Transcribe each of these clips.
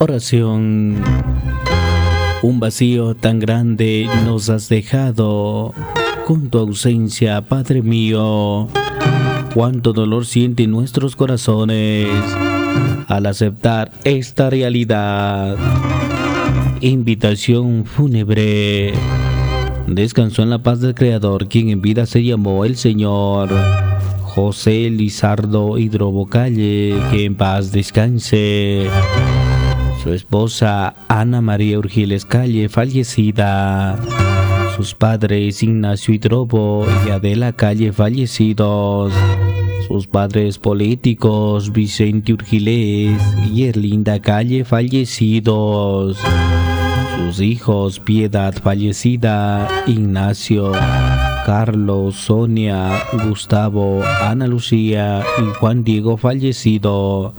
Oración. Un vacío tan grande nos has dejado con tu ausencia, Padre mío. Cuánto dolor sienten nuestros corazones al aceptar esta realidad. Invitación fúnebre. Descansó en la paz del Creador, quien en vida se llamó el Señor José Lizardo Hidrobo Calle, que en paz descanse. Su esposa Ana María Urgiles Calle, fallecida. Sus padres Ignacio Hidrobo y Adela Calle, fallecidos. Sus padres políticos Vicente Urgiles y Erlinda Calle, fallecidos. Sus hijos Piedad, fallecida, Ignacio, Carlos, Sonia, Gustavo, Ana Lucía y Juan Diego, fallecido.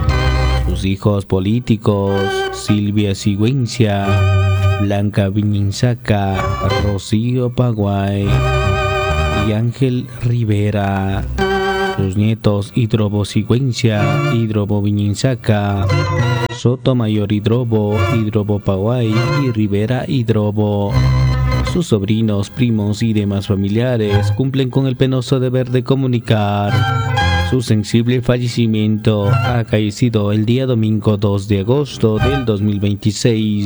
Sus hijos políticos Silvia Sigüencia, Blanca Viñinsaca, Rocío Paguay y Ángel Rivera. Sus nietos Hidrobo Sigüencia, Hidrobo Viñinsaca, Sotomayor Hidrobo, Hidrobo Paguay y Rivera Hidrobo. Sus sobrinos, primos y demás familiares cumplen con el penoso deber de comunicar su sensible fallecimiento. Acaecido el día domingo 2 de agosto del 2026.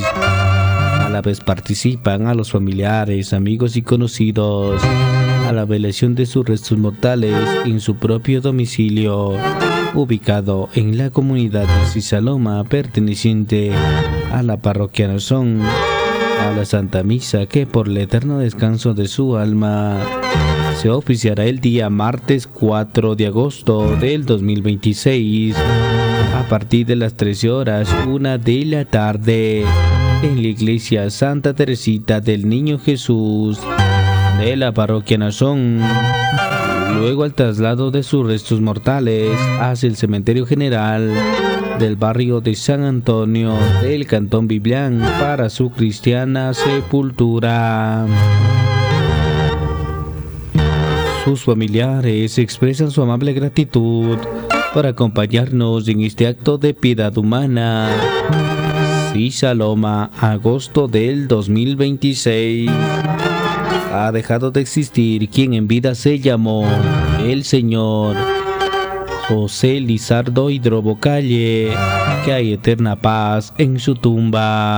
A la vez participan a los familiares, amigos y conocidos a la velación de sus restos mortales en su propio domicilio, ubicado en la comunidad de Cisaloma, perteneciente a la parroquia Nazón, a la Santa Misa que por el eterno descanso de su alma se oficiará el día martes 4 de agosto del 2026 a partir de las 13 horas 1 de la tarde en la iglesia Santa Teresita del Niño Jesús de la parroquia Nazón. Luego el traslado de sus restos mortales hacia el cementerio general del barrio de San Antonio del Cantón Biblián para su cristiana sepultura. Sus familiares expresan su amable gratitud por acompañarnos en este acto de piedad humana. Cisaloma, agosto del 2026. Ha dejado de existir quien en vida se llamó el Señor José Lizardo Hidrobo Calle, que hay eterna paz en su tumba.